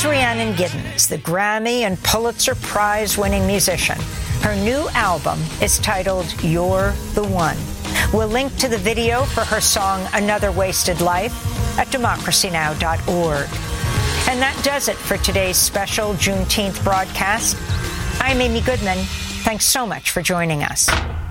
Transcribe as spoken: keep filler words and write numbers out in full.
is Rhiannon Giddens, the Grammy and Pulitzer Prize-winning musician. Her new album is titled You're the One. We'll link to the video for her song Another Wasted Life at democracy now dot org. And that does it for today's special Juneteenth broadcast. I'm Amy Goodman. Thanks so much for joining us.